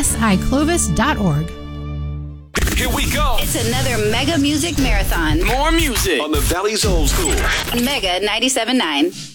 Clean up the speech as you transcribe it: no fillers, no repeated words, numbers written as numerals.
siclovis.org. Here we go. It's another Mega Music Marathon. More music on the Valley's Old School. Mega 97.9.